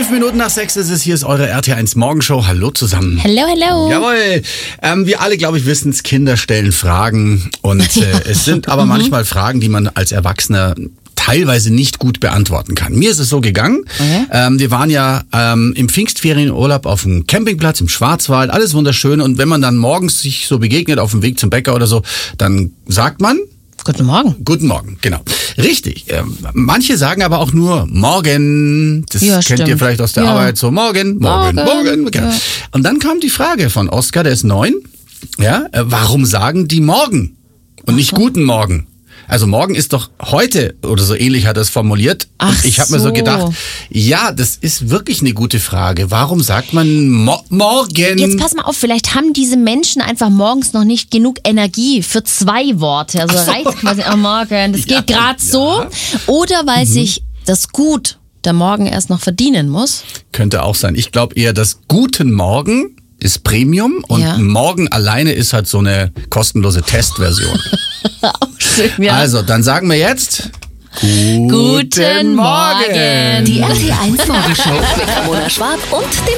5 Minuten nach 6 ist es. Hier ist eure RT1 Morgenshow. Hallo zusammen. Hello, hello. Jawohl. Wir alle, glaube ich, wissen es, Kinder stellen Fragen. Und es sind aber manchmal Fragen, die man als Erwachsener teilweise nicht gut beantworten kann. Mir ist es so gegangen. Wir waren ja im Pfingstferienurlaub auf dem Campingplatz im Schwarzwald. Alles wunderschön. Und wenn man dann morgens sich so begegnet auf dem Weg zum Bäcker oder so, dann sagt man... Guten Morgen. Guten Morgen, genau. Richtig. Manche sagen aber auch nur Morgen. Das Ja, kennt stimmt. ihr vielleicht aus der Ja. Arbeit. So Morgen. Genau. Ja. Und dann kam die Frage von Oskar, der ist 9. Ja, warum sagen die Morgen und nicht Guten Morgen? Also morgen ist doch heute oder so ähnlich hat er es formuliert. Ach Und ich habe mir so so. gedacht, ja, das ist wirklich eine gute Frage. Warum sagt man morgen? Jetzt pass mal auf, vielleicht haben diese Menschen einfach morgens noch nicht genug Energie für 2 Worte. Also reicht quasi am Morgen. Das geht gerade so. Oder weil sich das Gut der Morgen erst noch verdienen muss. Könnte auch sein. Ich glaube eher, dass Guten Morgen ist Premium und Ja. Morgen alleine ist halt so eine kostenlose Testversion. Auch schön, ja. Also, dann sagen wir jetzt Guten Morgen. Die RT1 Morgenshow mit Ramona Schwarb und dem